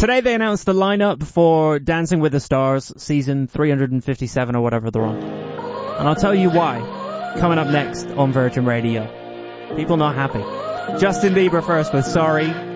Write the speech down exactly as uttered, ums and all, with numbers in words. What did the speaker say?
Today they announced the lineup for Dancing with the Stars season three hundred fifty-seven or whatever they're on. And I'll tell you why. Coming up next on Virgin Radio. People not happy. Justin Bieber first with Sorry.